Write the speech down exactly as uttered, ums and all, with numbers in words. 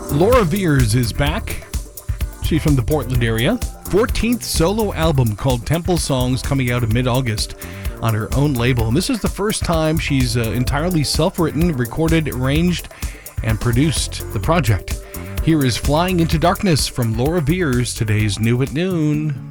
Laura Veers is back. She's from the Portland area. fourteenth solo album called Temple Songs, coming out in mid-August on her own label. And this is the first time she's uh, entirely self-written, recorded, arranged, and produced the project. Here is Flying Into Darkness from Laura Veers, today's New at Noon.